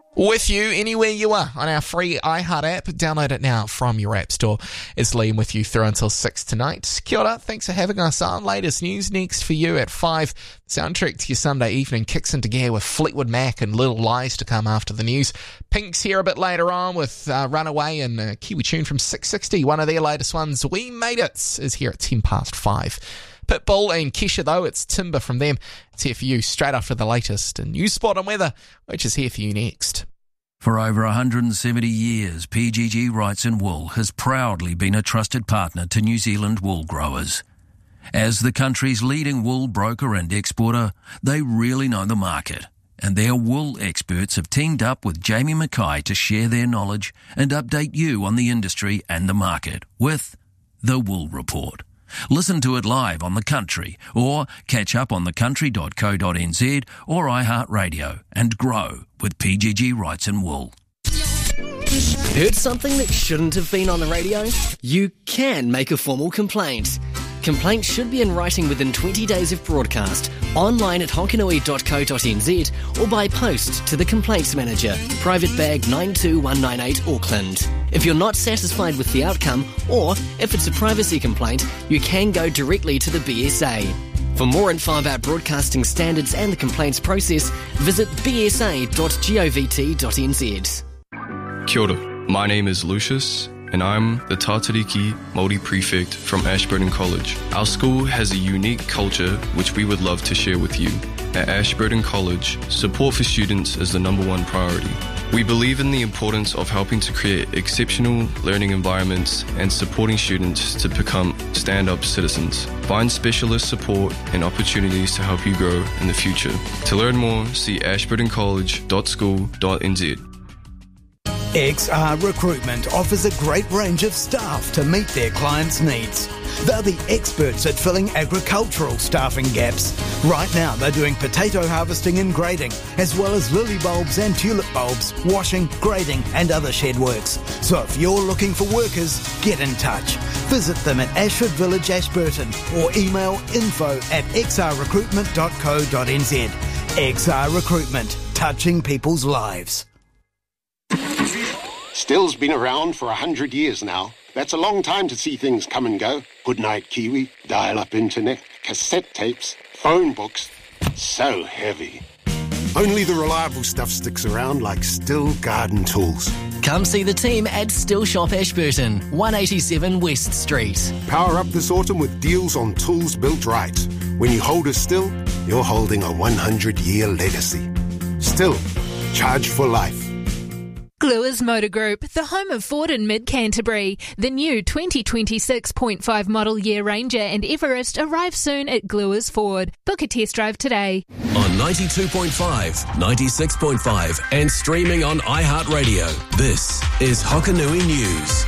With you anywhere you are on our free iHeart app. Download it now from your app store. It's Liam with you through until 6 tonight. Kia ora, thanks for having us on. Latest news next for you at 5. Soundtrack to your Sunday evening kicks into gear with Fleetwood Mac and Little Lies to come after the news. Pink's here a bit later on with Runaway and a Kiwi tune from 660. One of their latest ones, We Made It, is here at 10 past 5. Pitbull and Kesha, though, it's Timber from them. It's here for you straight after the latest and news spot on weather, which is here for you next. For over 170 years, PGG Wrights and Wool has proudly been a trusted partner to New Zealand wool growers. As the country's leading wool broker and exporter, they really know the market, and their wool experts have teamed up with Jamie Mackay to share their knowledge and update you on the industry and the market with The Wool Report. Listen to it live on The Country or catch up on thecountry.co.nz or iHeartRadio and grow with PGG Wrights and Wool. Heard something that shouldn't have been on the radio? You can make a formal complaint. Complaints should be in writing within 20 days of broadcast, online at hokanui.co.nz or by post to the Complaints Manager, Private Bag 92198 Auckland. If you're not satisfied with the outcome, or if it's a privacy complaint, you can go directly to the BSA. For more info about broadcasting standards and the complaints process, visit bsa.govt.nz. Kia ora. My name is Lucius, and I'm the Tatariki Māori Prefect from Ashburton College. Our school has a unique culture which we would love to share with you. At Ashburton College, support for students is the number one priority. We believe in the importance of helping to create exceptional learning environments and supporting students to become stand-up citizens. Find specialist support and opportunities to help you grow in the future. To learn more, see ashburtoncollege.school.nz. XR Recruitment offers a great range of staff to meet their clients' needs. They're the experts at filling agricultural staffing gaps. Right now they're doing potato harvesting and grading, as well as lily bulbs and tulip bulbs, washing, grading and other shed works. So if you're looking for workers, get in touch. Visit them at Ashford Village, Ashburton, or email info@xrrecruitment.co.nz. XR Recruitment, touching people's lives. Still's been around for 100 years now. That's a long time to see things come and go. Goodnight Kiwi, dial-up internet, cassette tapes, phone books. So heavy. Only the reliable stuff sticks around, like Still Garden Tools. Come see the team at Still Shop Ashburton, 187 West Street. Power up this autumn with deals on tools built right. When you hold a Still, you're holding a 100-year legacy. Still, charge for life. Gluers Motor Group, the home of Ford in Mid-Canterbury. The new 2026.5 model year Ranger and Everest arrive soon at Gluers Ford. Book a test drive today. On 92.5, 96.5 and streaming on iHeartRadio. This is Hokanui News.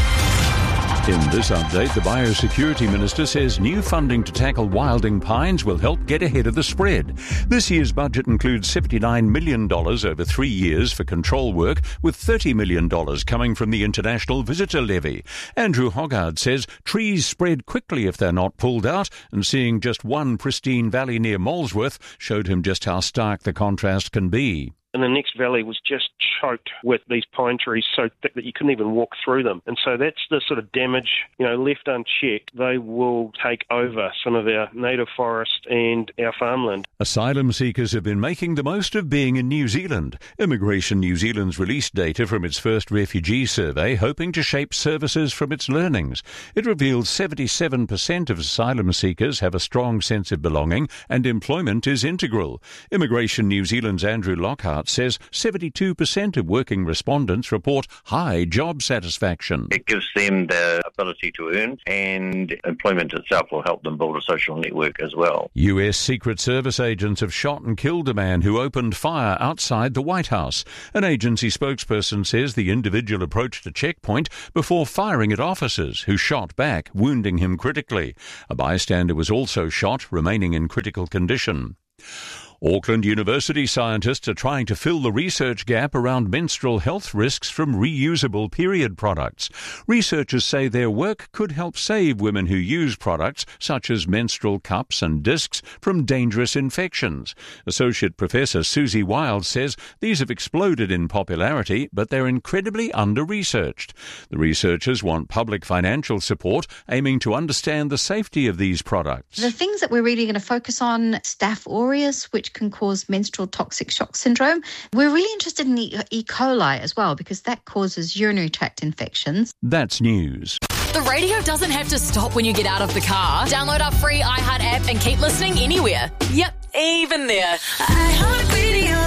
In this update, the Biosecurity Minister says new funding to tackle wilding pines will help get ahead of the spread. This year's budget includes $79 million over 3 years for control work, with $30 million coming from the International Visitor Levy. Andrew Hoggard says trees spread quickly if they're not pulled out, and seeing just one pristine valley near Molesworth showed him just how stark the contrast can be. And the next valley was just choked with these pine trees so thick that you couldn't even walk through them. And so that's the sort of damage, left unchecked, they will take over some of our native forest and our farmland. Asylum seekers have been making the most of being in New Zealand. Immigration New Zealand's released data from its first refugee survey, hoping to shape services from its learnings. It revealed 77% of asylum seekers have a strong sense of belonging and employment is integral. Immigration New Zealand's Andrew Lockhart says 72% of working respondents report high job satisfaction. It gives them the ability to earn, and employment itself will help them build a social network as well. US Secret Service agents have shot and killed a man who opened fire outside the White House. An agency spokesperson says the individual approached a checkpoint before firing at officers who shot back, wounding him critically. A bystander was also shot, remaining in critical condition. Auckland University scientists are trying to fill the research gap around menstrual health risks from reusable period products. Researchers say their work could help save women who use products such as menstrual cups and discs from dangerous infections. Associate Professor Susie Wild says these have exploded in popularity, but they're incredibly under-researched. The researchers want public financial support aiming to understand the safety of these products. The things that we're really going to focus on, Staph aureus, which can cause menstrual toxic shock syndrome. We're really interested in E. coli as well, because that causes urinary tract infections. That's news. The radio doesn't have to stop when you get out of the car. Download our free iHeart app and keep listening anywhere. Yep, even there. iHeart Radio.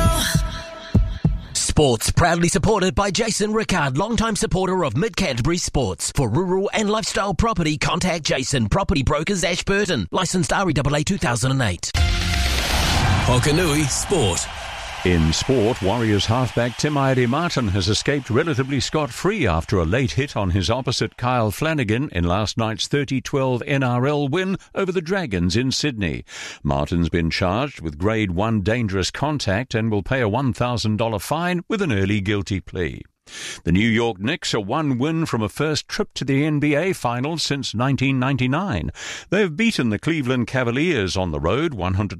Sports proudly supported by Jason Rickard, longtime supporter of Mid-Canterbury Sports. For rural and lifestyle property, contact Jason, Property Brokers, Ashburton. Licensed REAA 2008. Hokanui Sport. In sport, Warriors halfback Tim Aire-Martin has escaped relatively scot-free after a late hit on his opposite Kyle Flanagan in last night's 30-12 NRL win over the Dragons in Sydney. Martin's been charged with Grade 1 dangerous contact and will pay a $1,000 fine with an early guilty plea. The New York Knicks are one win from a first trip to the NBA Finals since 1999. They've beaten the Cleveland Cavaliers on the road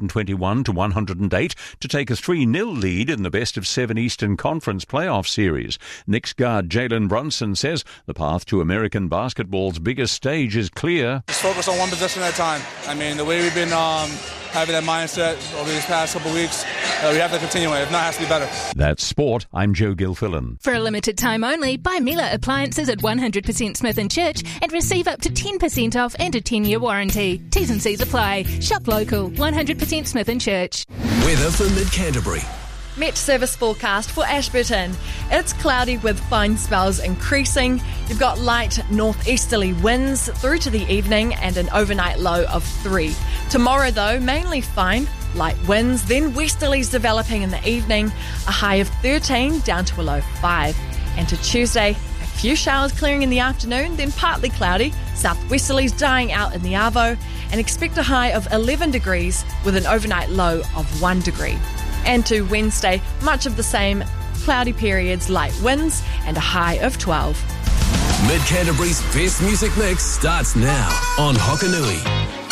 121-108 to take a 3-0 lead in the best-of-7 Eastern Conference playoff series. Knicks guard Jalen Brunson says the path to American basketball's biggest stage is clear. Just focus on one possession at a time. I mean, the way we've been having that mindset over these past couple weeks, we have to continue it. If not, it has to be better. That's sport. I'm Joe Gilfillan. For a limited time only, buy Miele appliances at 100% Smith & Church and receive up to 10% off and a 10-year warranty. T's and C's apply. Shop local. 100% Smith & Church. Weather for Mid-Canterbury. Met service forecast for Ashburton. It's cloudy with fine spells increasing. You've got light northeasterly winds through to the evening and an overnight low of 3. Tomorrow, though, mainly fine. Light winds, then westerlies developing in the evening. A high of 13 down to a low 5. And to Tuesday, a few showers clearing in the afternoon, then partly cloudy. Southwesterlies dying out in the Arvo. And expect a high of 11 degrees with an overnight low of 1 degree. And to Wednesday, much of the same, cloudy periods, light winds, and a high of 12. Mid-Canterbury's best music mix starts now on Hokanui.